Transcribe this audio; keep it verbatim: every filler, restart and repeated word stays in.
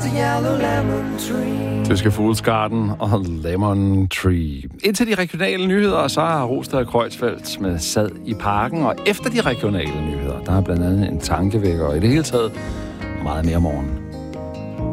Tyske Fuglsgarden og Lemon Tree. Indtil de regionale nyheder, så har Rostad og Kreuzfeldt med sad i parken, og efter de regionale nyheder, der er blandt andet en tankevækker, og i det hele taget meget mere morgen.